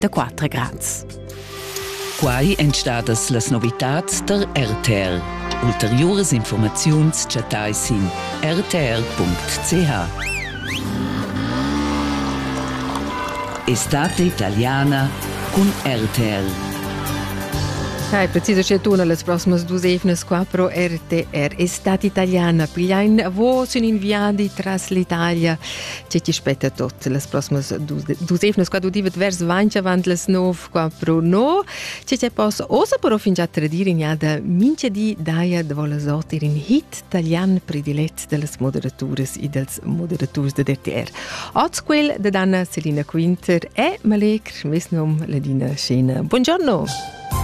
da 4 grads. Quai entstadas las novitats der RTR. Ulteriores informaziuns chattai sin rtr.ch. Estate italiana con RTR. Preciso c'è tu nelle prossime 2 evnes qua pro RTR. Estate italiana. Pigliain vo sono inviati tras l'Italia. C'è ti aspetta tot. Le prossime 2 evnes qua du divet vers vancha avant les 9 qua pro no. C'è pos osa però fin già tradire in da mince di daia de vola sotir in hit italian predilet delles moderatures e dels moderaturs de RTR. Oz quel de Anna Selina Quinter e Malek, mes nom Ladina Scena. Buongiorno.